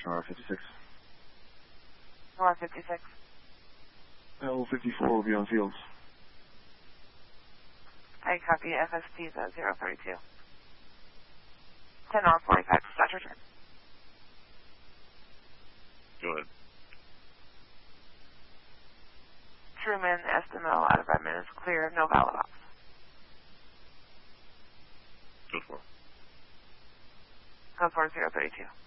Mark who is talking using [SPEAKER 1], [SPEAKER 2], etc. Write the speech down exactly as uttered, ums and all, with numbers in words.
[SPEAKER 1] R fifty-six.
[SPEAKER 2] R fifty-six.
[SPEAKER 1] L fifty-four will be on fields.
[SPEAKER 2] I copy F S T at zero thirty-two. ten R forty-five, dispatch return.
[SPEAKER 3] Go ahead.
[SPEAKER 2] Truman, Estimo, out of Redmond is clear, no valid ops.
[SPEAKER 3] Go for it.
[SPEAKER 2] Go for zero thirty-two.